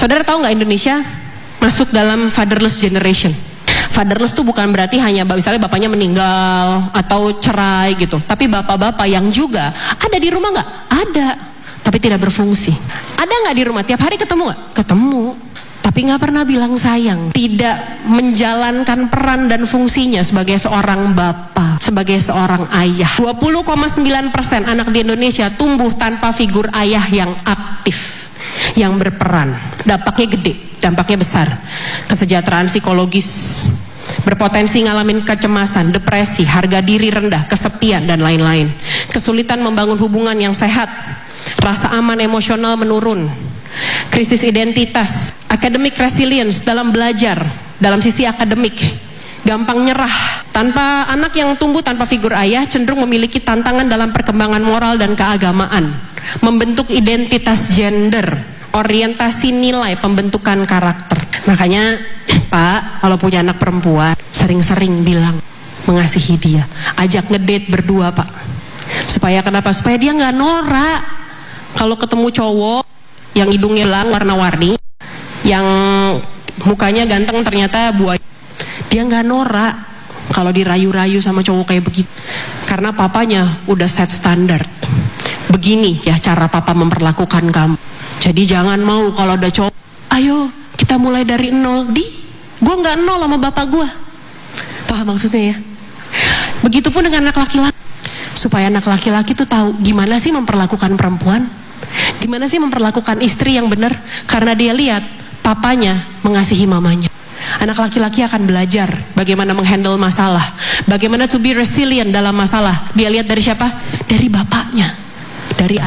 Saudara tahu nggak Indonesia masuk dalam fatherless generation? Fatherless itu bukan berarti hanya misalnya bapaknya meninggal atau cerai gitu. Tapi bapak-bapak yang juga ada di rumah nggak? Ada, tapi tidak berfungsi. Ada nggak di rumah? Tiap hari ketemu nggak? Ketemu. Tapi nggak pernah bilang sayang. Tidak menjalankan peran dan fungsinya sebagai seorang bapak, sebagai seorang ayah. 20,9% anak di Indonesia tumbuh tanpa figur ayah yang aktif, yang berperan. Dampaknya gede, dampaknya besar. Kesejahteraan psikologis, berpotensi ngalamin kecemasan, depresi, harga diri rendah, kesepian, dan lain-lain. Kesulitan membangun hubungan yang sehat, rasa aman emosional menurun, krisis identitas, academic resilience dalam belajar, dalam sisi akademik, gampang nyerah. Tanpa anak yang tumbuh tanpa figur ayah cenderung memiliki tantangan dalam perkembangan moral dan keagamaan, membentuk identitas gender, orientasi nilai, pembentukan karakter. Makanya Pak, kalau punya anak perempuan, sering-sering bilang, mengasihi dia, ajak ngedate berdua Pak. Supaya kenapa? Supaya dia nggak norak. Kalau ketemu cowok yang hidungnya belang warna-warni, yang mukanya ganteng ternyata buaya, dia nggak norak kalau dirayu-rayu sama cowok kayak begitu. Karena papanya udah set standar. Begini ya cara papa memperlakukan kamu. Jadi jangan mau kalau ada cowok, ayo kita mulai dari nol. Gue nggak nol sama bapak gue. Paham maksudnya ya? Begitupun dengan anak laki-laki. Supaya anak laki-laki tuh tahu gimana sih memperlakukan perempuan, gimana sih memperlakukan istri yang benar. Karena dia lihat papanya mengasihi mamanya. Anak laki-laki akan belajar bagaimana menghandle masalah, bagaimana to be resilient dalam masalah. Dia lihat dari siapa? Dari bapaknya, dari